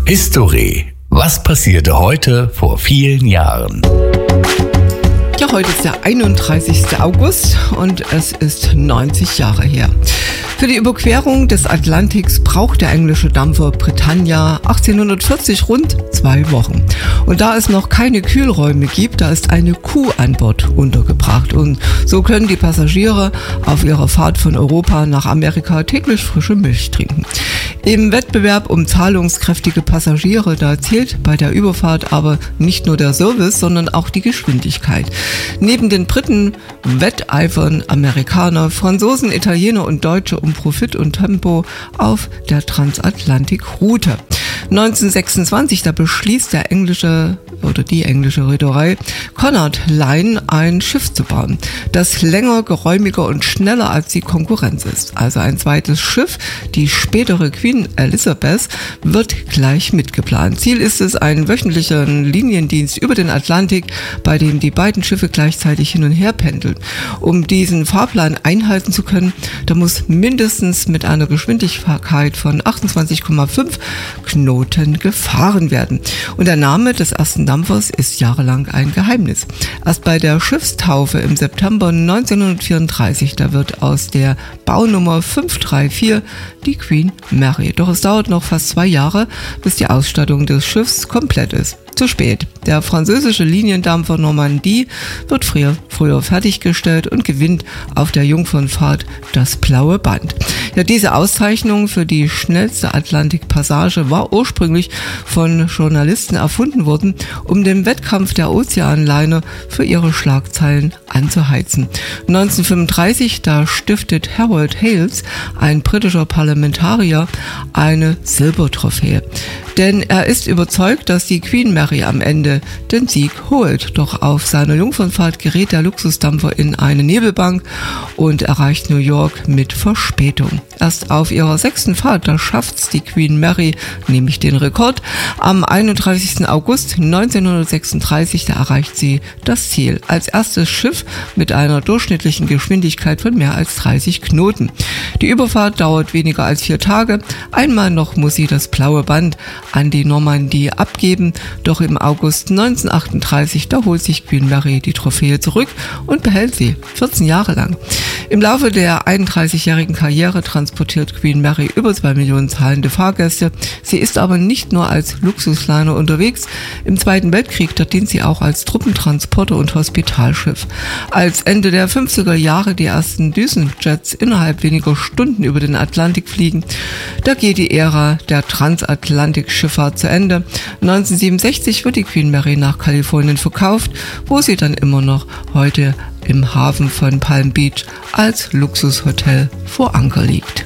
History. Was passierte heute vor vielen Jahren? Ja, heute ist der 31. August und es ist 90 Jahre her. Für die Überquerung des Atlantiks braucht der englische Dampfer Britannia 1840 rund 2 Wochen. Und da es noch keine Kühlräume gibt, da ist eine Kuh an Bord untergebracht. Und so können die Passagiere auf ihrer Fahrt von Europa nach Amerika täglich frische Milch trinken. Im Wettbewerb um zahlungskräftige Passagiere, da zählt bei der Überfahrt aber nicht nur der Service, sondern auch die Geschwindigkeit. Neben den Briten wetteifern Amerikaner, Franzosen, Italiener und Deutsche um Profit und Tempo auf der Transatlantikroute. 1926, da beschließt die englische Reederei Cunard Line ein Schiff zu bauen, das länger, geräumiger und schneller als die Konkurrenz ist. Also ein zweites Schiff, die spätere Queen Elizabeth, wird gleich mitgeplant. Ziel ist es, einen wöchentlichen Liniendienst über den Atlantik, bei dem die beiden Schiffe gleichzeitig hin und her pendeln. Um diesen Fahrplan einhalten zu können, da muss mindestens mit einer Geschwindigkeit von 28,5 Knoten gefahren werden. Und der Name des ersten Dampfers ist jahrelang ein Geheimnis. Erst bei der Schiffstaufe im September 1934, da wird aus der Baunummer 534 die Queen Mary. Doch es dauert noch fast 2 Jahre, bis die Ausstattung des Schiffs komplett ist. Zu spät. Der französische Liniendampfer Normandie wird früher fertiggestellt und gewinnt auf der Jungfernfahrt das blaue Band. Ja, diese Auszeichnung für die schnellste Atlantikpassage war ursprünglich von Journalisten erfunden worden, um den Wettkampf der Ozeanliner für ihre Schlagzeilen anzuheizen. 1935, da stiftet Harold Hales, ein britischer Parlamentarier, eine Silbertrophäe. Denn er ist überzeugt, dass die Queen Mary am Ende den Sieg holt. Doch auf seiner Jungfernfahrt gerät der Luxusdampfer in eine Nebelbank und erreicht New York mit Verspätung. Erst auf ihrer 6. Fahrt, da schafft's die Queen Mary nämlich den Rekord. Am 31. August 1936, da erreicht sie das Ziel. Als erstes Schiff mit einer durchschnittlichen Geschwindigkeit von mehr als 30 Knoten. Die Überfahrt dauert weniger als 4 Tage. Einmal noch muss sie das blaue Band an die Normandie abgeben, doch im August 1938, da holt sich Queen Mary die Trophäe zurück und behält sie 14 Jahre lang. Im Laufe der 31-jährigen Karriere transportiert Queen Mary über 2 Millionen zahlende Fahrgäste. Sie ist aber nicht nur als Luxusliner unterwegs. Im Zweiten Weltkrieg, da dient sie auch als Truppentransporter und Hospitalschiff. Als Ende der 50er Jahre die ersten Düsenjets innerhalb weniger Stunden über den Atlantik fliegen, da geht die Ära der Transatlantikschifffahrt zu Ende. 1967 wird die Queen Mary nach Kalifornien verkauft, wo sie dann immer noch heute im Hafen von Palm Beach als Luxushotel vor Anker liegt.